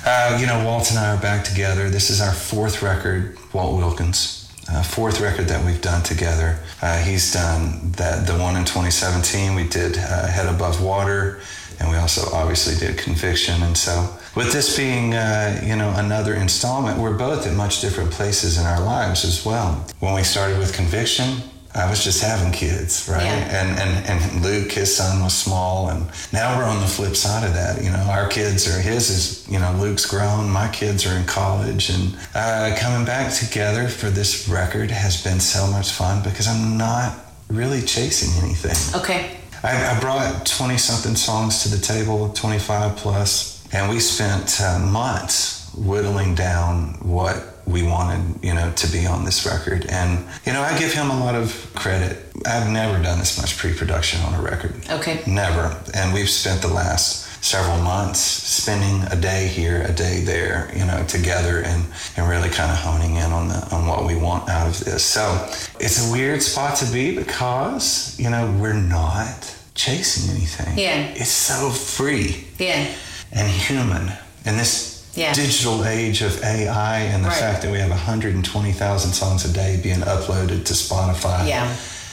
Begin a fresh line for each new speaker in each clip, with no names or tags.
Walt and I are back together. This is our fourth record, Walt Wilkins. Fourth record that we've done together. He's done the one in 2017. We did Head Above Water, and we also obviously did Conviction. And so with this being, another installment, we're both at much different places in our lives as well. When we started with Conviction, I was just having kids, right? Yeah. And Luke, his son, was small, and now we're on the flip side of that. Our kids are, his is, Luke's grown, my kids are in college, and coming back together for this record has been so much fun because I'm not really chasing anything.
Okay.
I brought 20-something songs to the table, 25 plus, and we spent months whittling down what we wanted, to be on this record. And, I give him a lot of credit. I've never done this much pre-production on a record.
Okay.
Never. And we've spent the last several months spending a day here, a day there, together and really kind of honing in on what we want out of this. So it's a weird spot to be because, we're not chasing anything.
Yeah.
It's so free.
Yeah.
And human. And this digital age of AI and the fact that we have 120,000 songs a day being uploaded to Spotify.
Yeah.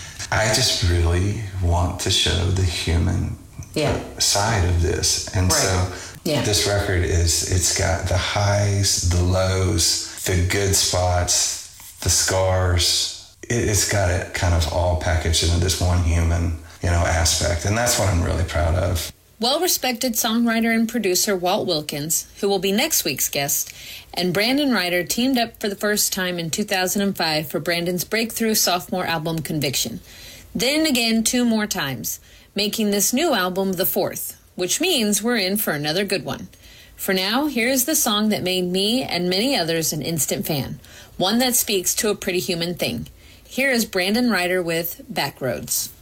I just really want to show the human side of this. And so this record it's got the highs, the lows, the good spots, the scars. It's got it kind of all packaged into this one human, aspect. And that's what I'm really proud of.
Well-respected songwriter and producer Walt Wilkins, who will be next week's guest, and Brandon Ryder teamed up for the first time in 2005 for Brandon's breakthrough sophomore album, Conviction. Then again 2 more times, making this new album the 4th, which means we're in for another good one. For now, here's the song that made me and many others an instant fan, one that speaks to a pretty human thing. Here is Brandon Ryder with Backroads.